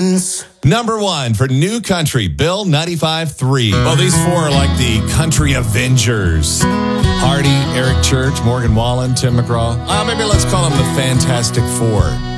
dance. Number one for New Country, Bill 95.3. Well, these four are like the country Avengers. Hardy, Eric Church, Morgan Wallen, Tim McGraw. Maybe let's call them the Fantastic Four.